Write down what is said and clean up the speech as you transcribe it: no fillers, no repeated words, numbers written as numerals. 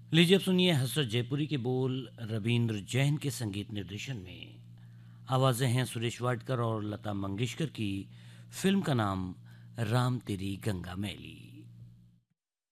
लीजिए अब सुनिए हसरत जयपुरी के बोल रविंद्र जैन के संगीत निर्देशन में। आवाज़ें हैं सुरेश वाडकर और लता मंगेशकर की। फिल्म का नाम राम तेरी गंगा मैली।